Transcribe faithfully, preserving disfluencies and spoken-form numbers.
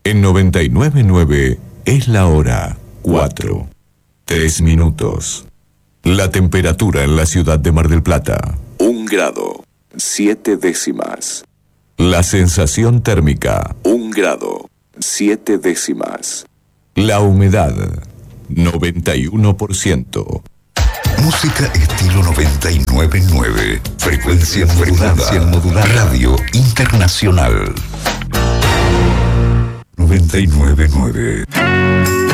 En noventa y nueve punto nueve es la hora cuatro. Tres minutos. La temperatura en la ciudad de Mar del Plata. Un grado. Siete décimas. La sensación térmica. Un grado. Siete décimas. La humedad. noventa y uno por ciento. Música estilo noventa y nueve punto nueve. Frecuencia modulada. Radio Internacional. noventa y nueve punto nueve.